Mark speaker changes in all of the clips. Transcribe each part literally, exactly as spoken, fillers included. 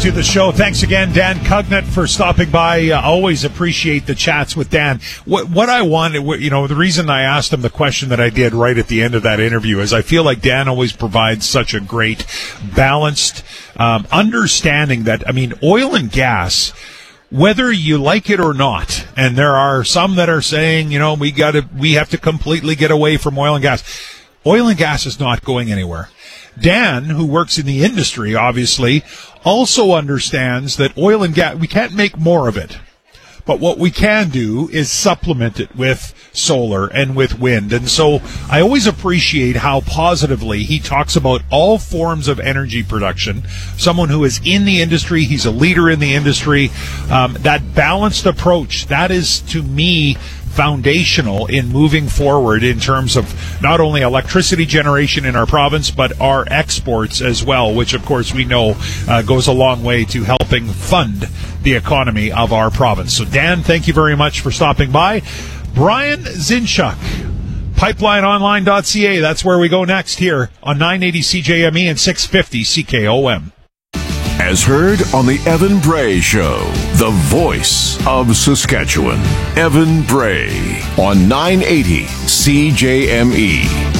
Speaker 1: to the show. Thanks again, Dan Cugnett, for stopping by. Uh, always appreciate the chats with Dan. What, what I wanted, you know, the reason I asked him the question that I did right at the end of that interview is I feel like Dan always provides such a great, balanced um, understanding that, I mean, oil and gas, whether you like it or not, and there are some that are saying, you know, we got to, we have to completely get away from oil and gas. Oil and gas is not going anywhere. Dan, who works in the industry, obviously, also understands that oil and gas, we can't make more of it. But what we can do is supplement it with solar and with wind. And so I always appreciate how positively he talks about all forms of energy production. Someone who is in the industry, he's a leader in the industry. Um, that balanced approach, that is, to me, foundational in moving forward in terms of not only electricity generation in our province, but our exports as well, which of course we know uh, goes a long way to helping fund the economy of our province. So Dan, thank you very much for stopping by. Brian Zinchuk, pipeline online dot c a, that's where we go next here on nine eighty C J M E and six fifty C K O M.
Speaker 2: As heard on the Evan Bray Show, the voice of Saskatchewan. Evan Bray on nine eighty C J M E.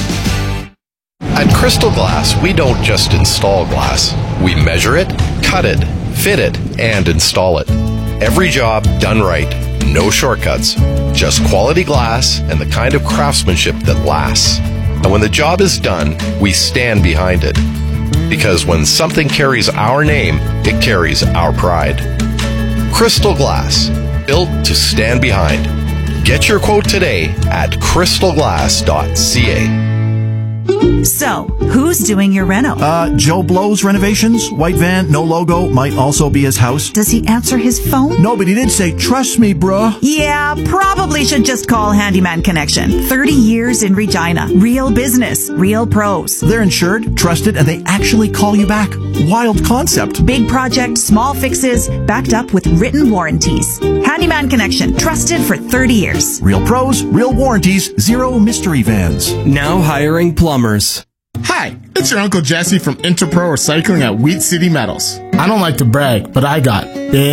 Speaker 3: At Crystal Glass, we don't just install glass. We measure it, cut it, fit it, and install it. Every job done right. No shortcuts. Just quality glass and the kind of craftsmanship that lasts. And when the job is done, we stand behind it. Because when something carries our name, it carries our pride. Crystal Glass, built to stand behind. Get your quote today at crystal glass dot c a.
Speaker 4: So, who's doing your reno?
Speaker 5: Uh, Joe Blow's renovations. White van, no logo, might also be his house.
Speaker 4: Does he answer his phone?
Speaker 5: No, but he did say, trust me, bruh.
Speaker 4: Yeah, probably should just call Handyman Connection. thirty years in Regina. Real business, real pros.
Speaker 5: They're insured, trusted, and they actually call you back. Wild concept.
Speaker 4: Big project, small fixes, backed up with written warranties. Handyman Connection, trusted for thirty years.
Speaker 5: Real pros, real warranties, zero mystery vans.
Speaker 6: Now hiring plumbers.
Speaker 7: Hi, it's your Uncle Jesse from Interpro Recycling at Wheat City Metals. I don't like to brag, but I got big